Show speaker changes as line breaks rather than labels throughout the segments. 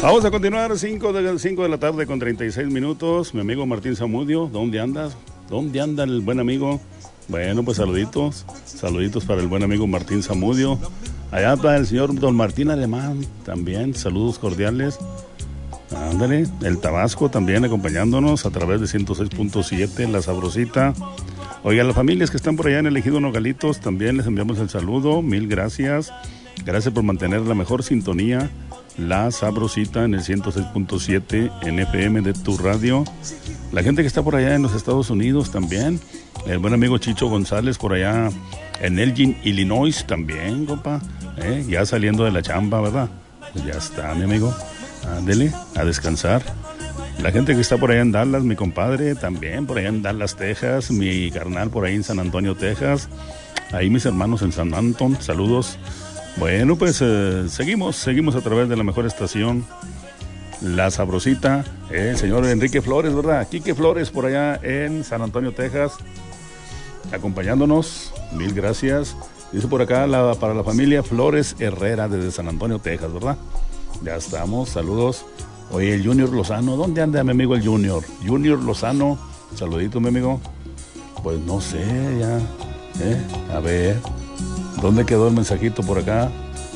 Vamos a continuar, 5 de la tarde con 36 minutos. Mi amigo Martín Zamudio, ¿dónde andas? ¿Dónde anda el buen amigo? Bueno, pues saluditos para el buen amigo Martín Zamudio. Allá está el señor Don Martín Alemán, también, saludos cordiales. Ándale, el Tabasco también acompañándonos a través de 106.7, La Sabrosita. Oiga, las familias que están por allá en el Ejido Nogalitos, también les enviamos el saludo, mil gracias. Gracias por mantener la mejor sintonía, La Sabrosita en el 106.7 en FM de tu radio. La gente que está por allá en los Estados Unidos también. El buen amigo Chicho González por allá en Elgin, Illinois también, compa. Ya saliendo de la chamba, ¿verdad? Pues ya está, mi amigo. Ándele, a descansar. La gente que está por allá en Dallas, mi compadre, también por allá en Dallas, Texas. Mi carnal por ahí en San Antonio, Texas. Ahí mis hermanos en San Antón, saludos. Bueno, pues seguimos a través de la mejor estación, La Sabrosita. El señor Enrique Flores, ¿verdad? Quique Flores por allá en San Antonio, Texas, acompañándonos. Mil gracias. Dice por acá para la familia Flores Herrera desde San Antonio, Texas, ¿verdad? Ya estamos, saludos. Oye, el Junior Lozano, ¿dónde anda mi amigo el Junior? Junior Lozano, saludito mi amigo. Pues no sé, ya. A ver, ¿dónde quedó el mensajito por acá?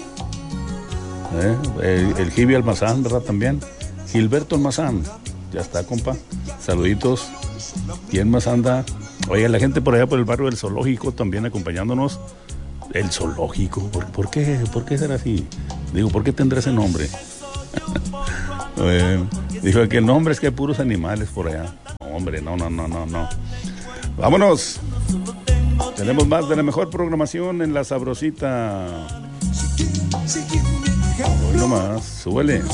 El Gibi Almazán, ¿verdad? También. Gilberto Almazán, ya está, compa. Saluditos. ¿Quién más anda? Oye, la gente por allá por el barrio del Zoológico también acompañándonos. El Zoológico, ¿por qué será así? Digo, ¿por qué tendrá ese nombre? Dijo que el nombre es que hay puros animales por allá. Hombre, no. Vámonos. Tenemos más de la mejor programación en La Sabrosita. Hoy nomás, súbele.